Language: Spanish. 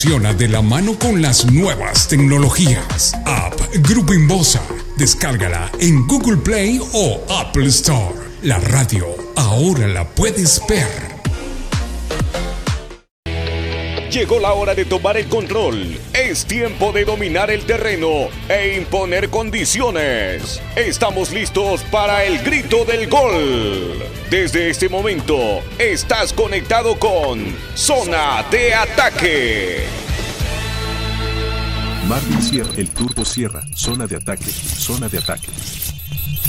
Funciona de la mano con las nuevas tecnologías. App Grupo Inbosa. Descárgala en Google Play o Apple Store. La radio ahora la puedes ver. Llegó la hora de tomar el control. Es tiempo de dominar el terreno e imponer condiciones. Estamos listos para el grito del gol. Desde este momento, estás conectado con Zona de Ataque. Marvin Sierra, el Turbo Sierra, Zona de Ataque, Zona de Ataque.